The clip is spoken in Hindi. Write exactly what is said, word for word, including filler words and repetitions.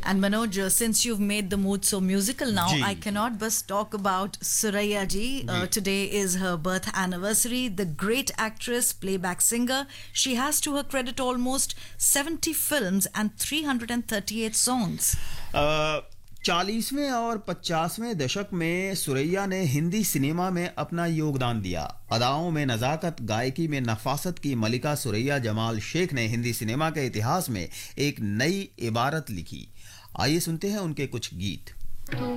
And Manoj, uh, since you've made the mood so musical now, ji. I cannot but talk about Suraya ji. Uh, today is her birth anniversary. The great actress, playback singer. She has to her credit almost seventy films and three hundred thirty-eight songs. चालीसवें और पचासवें दशक में सुरैया ने हिंदी सिनेमा में अपना योगदान दिया। अदाओं में नजाकत, गायकी में नफासत की मलिका सुरैया जमाल शेख ने हिंदी सिनेमा के इतिहास में एक नई इबारत लिखी। आइए सुनते हैं उनके कुछ गीत।